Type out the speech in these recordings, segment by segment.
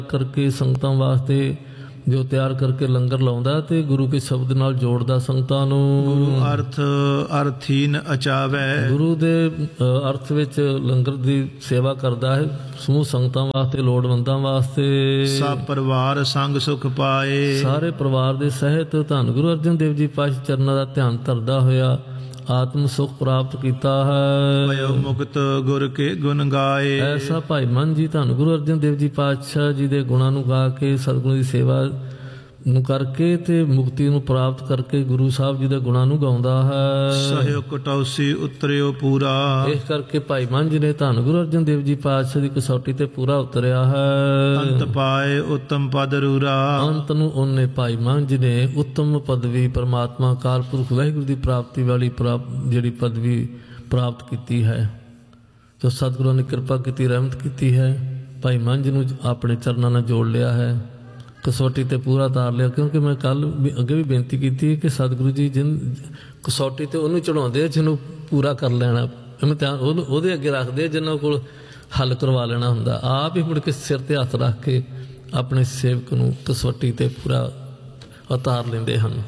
ਕਰਕੇ ਸੰਗਤਾਂ ਵਾਸਤੇ ਜੋ ਤਿਆਰ ਕਰਕੇ ਲੰਗਰ ਲਾਉਂਦਾ ਤੇ ਗੁਰੂ ਕੇ ਸ਼ਬਦ ਨਾਲ ਜੋੜਦਾ ਸੰਗਤਾਂ ਨੂੰ। ਗੁਰੂ ਅਰਥ ਅਰਥੀਨ ਅਚਾਵੈ, ਗੁਰੂ ਦੇ ਅਰਥ ਵਿੱਚ ਲੰਗਰ ਦੀ ਸੇਵਾ ਕਰਦਾ ਹੈ ਸਮੂਹ ਸੰਗਤਾਂ ਵਾਸਤੇ, ਲੋੜਵੰਦਾਂ ਵਾਸਤੇ। ਸਭ ਪਰਿਵਾਰ ਸੰਗ ਸੁਖ ਪਾਏ, ਸਾਰੇ ਪਰਿਵਾਰ ਦੇ ਸਹਿਤ ਧੰਨ ਗੁਰੂ ਅਰਜਨ ਦੇਵ ਜੀ ਪਾਤਸ਼ਾਹ ਚਰਨਾਂ ਦਾ ਧਿਆਨ ਧਰਦਾ ਹੋਇਆ ਆਤਮ ਸੁਖ ਪ੍ਰਾਪਤ ਕੀਤਾ ਹੈ। ਭਇਓ ਮੁਕਤ ਗੁਰ ਕੇ ਗੁਣ ਗਾਏ। ਐਸਾ ਭਾਈ ਮਨ ਜੀ ਧੰਨ ਗੁਰੂ ਅਰਜਨ ਦੇਵ ਜੀ ਪਾਤਸ਼ਾਹ ਜੀ ਦੇ ਗੁਣਾਂ ਨੂੰ ਗਾ ਕੇ ਸਤਿਗੁਰੂ ਦੀ ਸੇਵਾ ਨੂੰ ਕਰਕੇ ਤੇ ਮੁਕਤੀ ਨੂੰ ਪ੍ਰਾਪਤ ਕਰਕੇ ਗੁਰੂ ਸਾਹਿਬ ਜੀ ਦੇ ਗੁਣਾਂ ਨੂੰ ਗਾਉਂਦਾ ਹੈ। ਸਹਿਓ ਕਟੌਸੀ ਉਤਰਿਓ ਪੂਰਾ, ਇਸ ਕਰਕੇ ਭਾਈ ਮਨ ਜੀ ਨੇ ਧੰਨ ਗੁਰੂ ਅਰਜਨ ਦੇਵ ਜੀ ਪਾਤਸ਼ਾਹ ਦੀ ਕਸੌਟੀ ਤੇ ਪੂਰਾ ਉਤਰਿਆ ਹੈ। ਅੰਤ ਪਾਏ ਉਤਮ ਪਦ ਰੂਰਾ, ਅੰਤ ਨੂੰ ਉਹਨੇ ਭਾਈ ਮਨ ਜੀ ਨੇ ਉੱਤਮ ਪਦਵੀ ਪਰਮਾਤਮਾ ਅਕਾਲ ਪੁਰਖ ਵਾਹਿਗੁਰੂ ਦੀ ਪ੍ਰਾਪਤੀ ਵਾਲੀ ਜਿਹੜੀ ਪਦਵੀ ਪ੍ਰਾਪਤ ਕੀਤੀ ਹੈ, ਜੋ ਸਤਿਗੁਰਾਂ ਨੇ ਕਿਰਪਾ ਕੀਤੀ, ਰਹਿਮਤ ਕੀਤੀ ਹੈ। ਭਾਈ ਮਨ ਜੀ ਨੂੰ ਆਪਣੇ ਚਰਨਾਂ ਨਾਲ ਜੋੜ ਲਿਆ ਹੈ, ਕਸੌਟੀ ਤੇ ਪੂਰਾ ਤਾਰ ਲਿਆ। ਕਿਉਂਕਿ ਮੈਂ ਕੱਲ ਅੱਗੇ ਵੀ ਬੇਨਤੀ ਕੀਤੀ ਕਿ ਸਤਿਗੁਰੂ ਜੀ ਕਸੌਟੀ ਤੇ ਉਹਨੂੰ ਚੜਾਉਂਦੇ ਜਿਹਨੂੰ ਪੂਰਾ ਕਰ ਲੈਣਾ, ਇਮਤਿਹਾਨ ਉਹਦੇ ਅੱਗੇ ਰੱਖਦੇ ਜਿਹਨਾਂ ਕੋਲ ਹੱਲ ਕਰਵਾ ਲੈਣਾ ਹੁੰਦਾ। ਆਪ ਹੀ ਮੁੜ ਕੇ ਸਿਰ ਤੇ ਹੱਥ ਰੱਖ ਕੇ ਆਪਣੇ ਸੇਵਕ ਨੂੰ ਕਸੌਟੀ ਤੇ ਪੂਰਾ ਉਤਾਰ ਲੈਂਦੇ ਹਨ।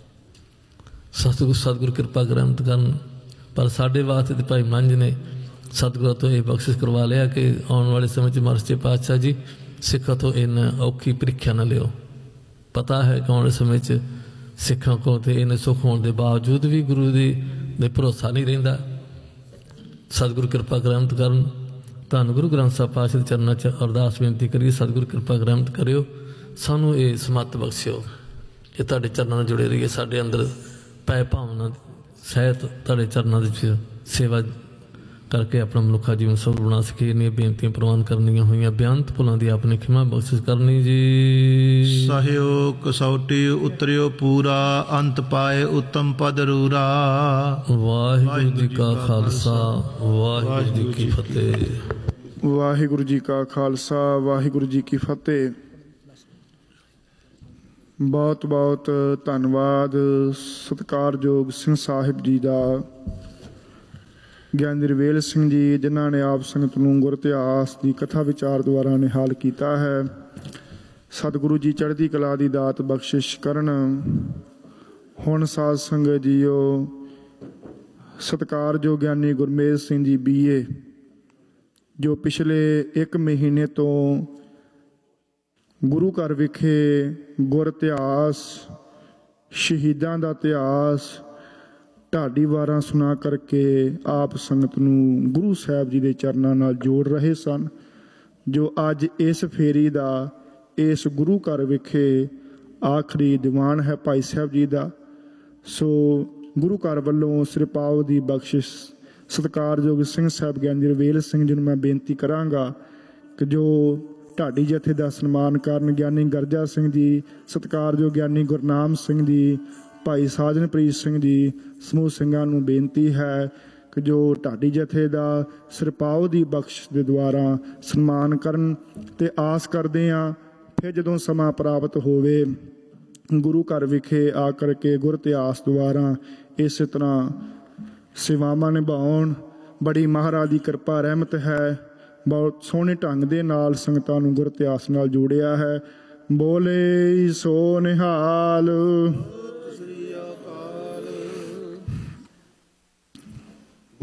ਸਤਿਗੁਰੂ ਕਿਰਪਾ ਰਹਿਮਤ ਕਰਨ। ਪਰ ਸਾਡੇ ਵਾਸਤੇ ਤੇ ਭਾਈ ਮੰਝ ਨੇ ਸਤਿਗੁਰਾਂ ਤੋਂ ਇਹ ਬਖਸ਼ਿਸ਼ ਕਰਵਾ ਲਿਆ ਕਿ ਆਉਣ ਵਾਲੇ ਸਮੇਂ 'ਚ ਮਹਾਰਾਜ ਪਾਤਸ਼ਾਹ ਜੀ ਸਿੱਖਾਂ ਤੋਂ ਇਹਨਾਂ ਔਖੀ ਪ੍ਰੀਖਿਆ ਨਾ ਲਿਓ। ਪਤਾ ਹੈ ਕਿ ਆਉਣ ਵਾਲੇ ਸਮੇਂ 'ਚ ਸਿੱਖਾਂ ਕੋਲ ਤੇ ਇਹਨੇ ਸੁੱਖ ਹੋਣ ਦੇ ਬਾਵਜੂਦ ਵੀ ਗੁਰੂ ਦੇ ਭਰੋਸਾ ਨਹੀਂ ਰਹਿੰਦਾ। ਸਤਿਗੁਰੂ ਕਿਰਪਾ ਰਹਿਮਤ ਕਰਨ। ਧੰਨ ਗੁਰੂ ਗ੍ਰੰਥ ਸਾਹਿਬ ਪਾਤਸ਼ਾਹ ਦੇ ਚਰਨਾਂ 'ਚ ਅਰਦਾਸ ਬੇਨਤੀ ਕਰੀਏ, ਸਤਿਗੁਰੂ ਕਿਰਪਾ ਰਹਿਮਤ ਕਰਿਓ, ਸਾਨੂੰ ਇਹ ਸਮੱਤ ਬਖਸ਼ਿਓ ਕਿ ਤੁਹਾਡੇ ਚਰਨਾਂ ਨਾਲ ਜੁੜੇ ਰਹੀਏ, ਸਾਡੇ ਅੰਦਰ ਪੈ ਭਾਵਨਾ ਸਹਿਤ ਤੁਹਾਡੇ ਚਰਨਾਂ ਦੇ ਵਿੱਚ ਸੇਵਾ ਕਰਕੇ ਆਪਣਾ ਮਨੁੱਖਾ ਜੀਵਨ ਸਫਲ ਬਣਾ ਸਕੀਏ। ਇੰਨੀਆਂ ਬੇਨਤੀਆਂ ਪ੍ਰਵਾਨ ਕਰਨੀਆਂ ਹੋਈਆਂ, ਬੇਅੰਤ ਭੁੱਲਾਂ ਦੀ ਆਪਣੀ ਖਿਮਾ ਬਖਸ਼ਿਸ਼ ਕਰਨੀ ਜੀ। ਸਹਿਓ ਕਸੌਟੀ ਉਤਰਿਓ ਪੂਰਾ, ਅੰਤ ਪਾਏ ਉੱਤਮ ਪਦ ਰੂਰਾ। ਵਾਹਿਗੁਰੂ ਜੀ ਕਾ ਖਾਲਸਾ, ਵਾਹਿਗੁਰੂ ਜੀ ਕੀ ਫਤਿਹ। ਵਾਹਿਗੁਰੂ ਜੀ ਕਾ ਖਾਲਸਾ, ਵਾਹਿਗੁਰੂ ਜੀ ਕੀ ਫਤਿਹ। ਬਹੁਤ ਬਹੁਤ ਧੰਨਵਾਦ ਸਤਿਕਾਰਯੋਗ ਸਿੰਘ ਸਾਹਿਬ ਜੀ ਦਾ, ਗਿਆਨੀ ਰਵੇਲ ਸਿੰਘ ਜੀ, ਜਿਨ੍ਹਾਂ ਨੇ ਆਪ ਸੰਗਤ ਨੂੰ ਗੁਰ ਇਤਿਹਾਸ ਦੀ ਕਥਾ ਵਿਚਾਰ ਦੁਆਰਾ ਨਿਹਾਲ ਕੀਤਾ ਹੈ। ਸਤਿਗੁਰੂ ਜੀ ਚੜ੍ਹਦੀ ਕਲਾ ਦੀ ਦਾਤ ਬਖਸ਼ਿਸ਼ ਕਰਨ। ਹੁਣ ਸਾਧ ਸੰਗਤ ਜੀਓ, ਸਤਿਕਾਰਯੋਗ ਗਿਆਨੀ ਗੁਰਮੇਲ ਸਿੰਘ ਜੀ BA, ਜੋ ਪਿਛਲੇ 1 ਮਹੀਨੇ ਤੋਂ ਗੁਰੂ ਘਰ ਵਿਖੇ ਗੁਰ ਇਤਿਹਾਸ, ਸ਼ਹੀਦਾਂ ਦਾ ਇਤਿਹਾਸ, ਢਾਡੀ ਵਾਰਾਂ ਸੁਣਾ ਕਰਕੇ ਆਪ ਸੰਗਤ ਨੂੰ ਗੁਰੂ ਸਾਹਿਬ ਜੀ ਦੇ ਚਰਨਾਂ ਨਾਲ ਜੋੜ ਰਹੇ ਸਨ, ਜੋ ਅੱਜ ਇਸ ਫੇਰੀ ਦਾ ਇਸ ਗੁਰੂ ਘਰ ਵਿਖੇ ਆਖਰੀ ਦੀਵਾਨ ਹੈ ਭਾਈ ਸਾਹਿਬ ਜੀ ਦਾ। ਸੋ ਗੁਰੂ ਘਰ ਵੱਲੋਂ ਸਿਰਪਾਵ ਦੀ ਬਖਸ਼ਿਸ਼ ਸਤਿਕਾਰਯੋਗ ਸਿੰਘ ਸਾਹਿਬ ਗਿਆਨੀ ਰਵੇਲ ਸਿੰਘ ਜੀ ਨੂੰ ਮੈਂ ਬੇਨਤੀ ਕਰਾਂਗਾ ਕਿ ਜੋ ਢਾਡੀ ਜਥੇ ਦਾ ਸਨਮਾਨ ਕਰਨ। ਗਿਆਨੀ ਗਰਜਾ ਸਿੰਘ ਜੀ, ਸਤਿਕਾਰਯੋਗ ਗਿਆਨੀ ਗੁਰਨਾਮ ਸਿੰਘ ਜੀ, ਭਾਈ ਸਾਜਨਪ੍ਰੀਤ ਸਿੰਘ ਜੀ, ਸਮੂਹ ਸਿੰਘਾਂ ਨੂੰ ਬੇਨਤੀ ਹੈ ਕਿ ਜੋ ਢਾਡੀ ਜਥੇ ਦਾ ਸਿਰਪਾਉ ਦੀ ਬਖਸ਼ ਦੇ ਦੁਆਰਾ ਸਨਮਾਨ ਕਰਨ। ਤੇ ਆਸ ਕਰਦੇ ਹਾਂ ਫਿਰ ਜਦੋਂ ਸਮਾਂ ਪ੍ਰਾਪਤ ਹੋਵੇ ਗੁਰੂ ਘਰ ਵਿਖੇ ਆ ਕਰਕੇ ਗੁਰ ਇਤਿਹਾਸ ਦੁਆਰਾ ਇਸੇ ਤਰ੍ਹਾਂ ਸੇਵਾਵਾਂ ਨਿਭਾਉਣ। ਬੜੀ ਮਹਾਰਾਜ ਦੀ ਕਿਰਪਾ ਰਹਿਮਤ ਹੈ, ਬਹੁਤ ਸੋਹਣੇ ਢੰਗ ਦੇ ਨਾਲ ਸੰਗਤਾਂ ਨੂੰ ਗੁਰ ਇਤਿਹਾਸ ਨਾਲ ਜੋੜਿਆ ਹੈ। ਬੋਲੇ ਸੋ ਨਿਹਾਲ।